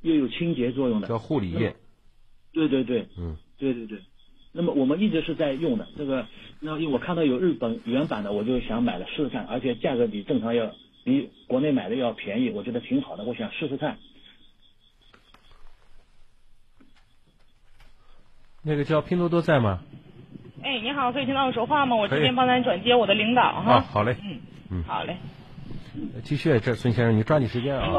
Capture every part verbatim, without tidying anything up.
又有清洁作用的， 叫护理液。 对对对， 嗯， 对对对。那么我们一直是在用的这个，那因为我看到有日本原版的，我就想买了试试看，而且价格比正常要比国内买的要便宜，我觉得挺好的，我想试试看。 那个叫拼多多在吗？ 哎，你好，可以听到我说话吗？我这边帮咱转接我的领导哈。 啊，好嘞。 嗯嗯， 好嘞。 继续，这孙先生，你抓紧时间啊。 好，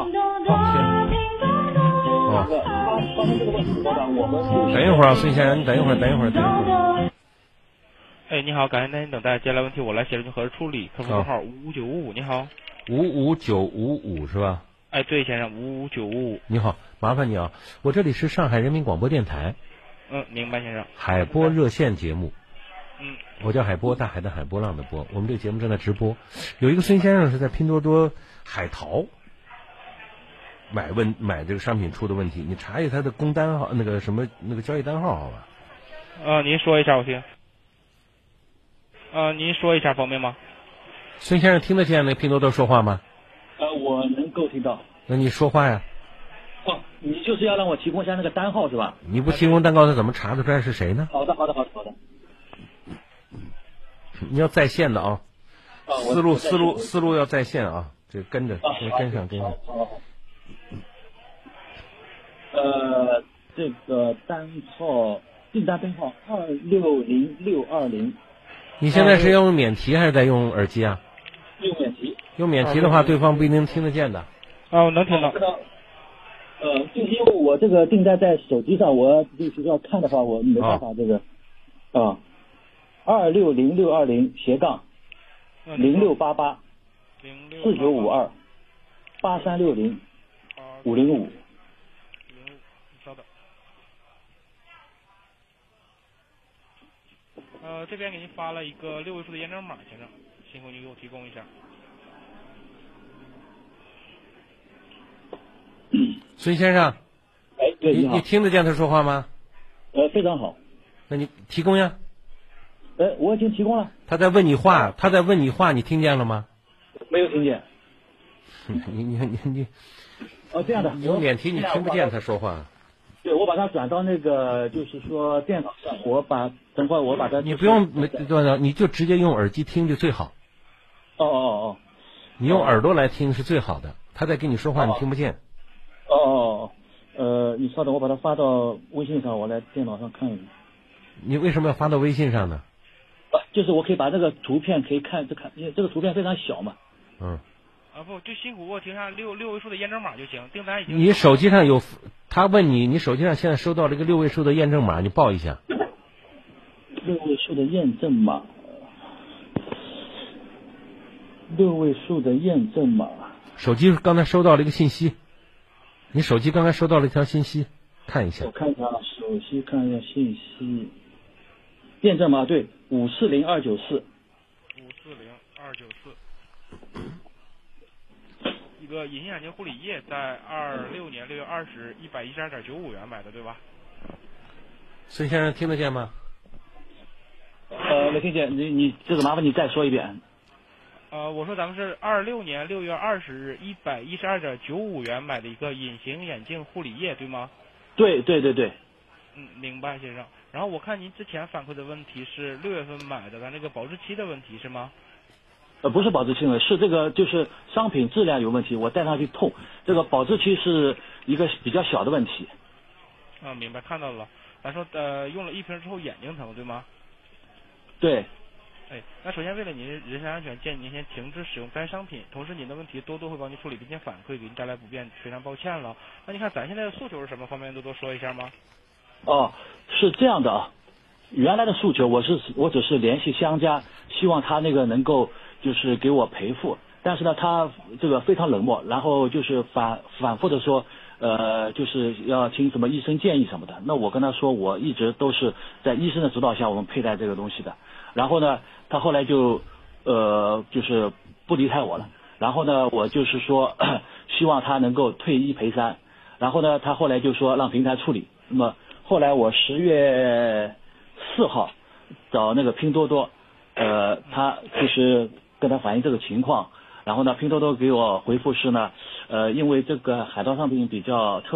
哦， 发生这个问题，我把我们等一会儿啊，孙先生，你等一会儿，等一会儿，等一会儿。 哎，你好，感谢耐心等待，接下来问题我来协助您核实处理。客服号五五九五五，你好。 五五九五五是吧？ 哎，对，先生，五五九五五。 你好，麻烦你啊，我这里是上海人民广播电台。 嗯，明白，先生。 海波热线节目。 嗯， 我叫海波，大海的海，波浪的波。我们这个节目正在直播。有一个孙先生是在拼多多海淘买问买这个商品出的问题，你查一下他的工单号，那个什么那个交易单号，好吧？ 呃，您说一下我听。呃，您说一下方便吗？ 孙先生听得见那拼多多说话吗？ 呃，我能够听到。 那你说话呀。 哦，你就是要让我提供一下那个单号是吧？ 你不提供单号，他怎么查得出来是谁呢？ 好的，好的，好的，好的。 你要在线的啊， 啊思路思路思路要在线啊，这跟着跟上跟上。 呃，这个单号订单编号二六零六二零。 你现在是用免提还是在用耳机啊？ 用免提。 用免提的话，对方不一定听得见的。 啊，我能听到。 呃，就是因为我这个订单在手机上，我就是要看的话，我没办法这个啊。二六零六二零斜杠零六八八四九五二八三六零五零五。 稍等。呃，这边给您发了一个六位数的验证码，先生，辛苦您给我提供一下。 孙先生， 哎，对， 你你听得见他说话吗？ 呃，非常好。 那你提供呀。 呃，我已经提供了。 他在问你话，他在问你话，你听见了吗？ 没有听见。 你你你你。 哦，这样的。 有免提你听不见他说话。 对，我把它转到那个，就是说电脑上，我把等会儿我把它。 你不用没对，你就直接用耳机听就最好。 哦哦哦。 你用耳朵来听是最好的，他在跟你说话你听不见。 哦哦哦，呃，你稍等，我把它发到微信上，我来电脑上看一下。 你为什么要发到微信上呢？ 啊，就是我可以把这个图片可以看，这看，因为这个图片非常小嘛。 嗯。 啊不，就辛苦给我停上六六位数的验证码就行，订单已经。 你手机上有，他问你，你手机上现在收到了一个六位数的验证码，你报一下。 六位数的验证码，六位数的验证码。 手机刚才收到了一个信息，你手机刚才收到了一条信息，看一下。 我看一下，手机看一下信息。验证码对，五四零二九四。 五四零二九四。一个隐形眼镜护理液，在二六年六月二十，一百一十二点九五元买的，对吧？ 孙先生听得见吗？ 呃，没听见，你你这个麻烦你再说一遍。 呃，我说咱们是二六年六月二十日，一百一十二点九五元买的一个隐形眼镜护理液，对吗？ 对对对对。 嗯，明白，先生。然后我看您之前反馈的问题是六月份买的，咱这个保质期的问题是吗？ 呃，不是保质期问题，是这个就是商品质量有问题，我戴上去痛。这个保质期是一个比较小的问题。 啊，明白，看到了。咱说呃，用了一瓶之后眼睛疼，对吗？ 对。 哎，那首先为了您人身安全，建议您先停止使用该商品。同时，您的问题多多会帮您处理，并且反馈，给您带来不便，非常抱歉了。那你看咱现在的诉求是什么？方便多多说一下吗？ 哦，是这样的啊。原来的诉求我是我只是联系商家，希望他那个能够就是给我赔付，但是呢他这个非常冷漠，然后就是反反复的说呃就是要听什么医生建议什么的。那我跟他说我一直都是在医生的指导下我们佩戴这个东西的，然后呢他后来就呃就是不离开我了，然后呢我就是说希望他能够退一赔三，然后呢他后来就说让平台处理。那么后来我十月四号找那个拼多多，呃，他就是跟他反映这个情况，然后呢，拼多多给我回复是呢，呃，因为这个海淘商品比较特